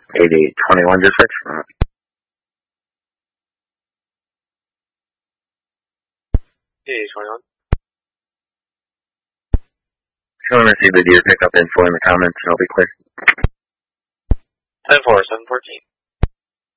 8821 dispatch. 8821. If you want to see the deer pickup info in the comments, and I'll be clear. 10-4, 714.